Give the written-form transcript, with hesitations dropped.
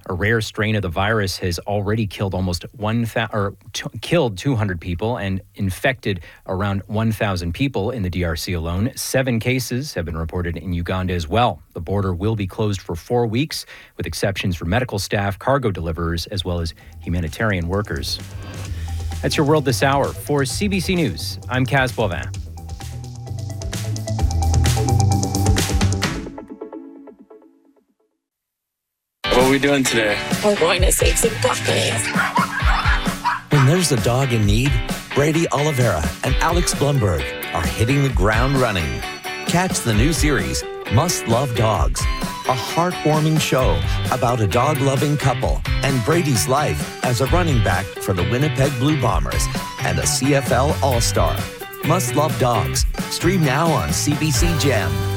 A rare strain of the virus has already killed killed 200 people and infected around 1,000 people in the DRC alone. 7 cases have been reported in Uganda as well. The border will be closed for 4 weeks, with exceptions for medical staff, cargo deliverers, as well as humanitarian workers. That's your World This Hour. For CBC News, I'm Kaz Boivin. What are we doing today? We're going to save some puppies. When there's a dog in need, Brady Oliveira and Alex Blumberg are hitting the ground running. Catch the new series, Must Love Dogs, a heartwarming show about a dog-loving couple and Brady's life as a running back for the Winnipeg Blue Bombers and a CFL All-Star. Must Love Dogs. Stream now on CBC Gem.